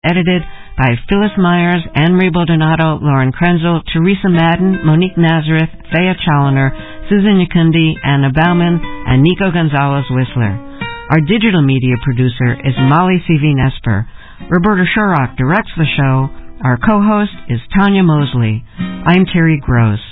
Edited by Phyllis Myers, Anne-Marie Baldonado, Lauren Krenzel, Teresa Madden, Monique Nazareth, Thea Challoner, Susan Yakundi, Anna Bauman, and Nico Gonzalez-Whistler. Our digital media producer is Molly C.V. Nesper. Roberta Shorrock directs the show. Our co-host is Tanya Mosley. I'm Terry Gross.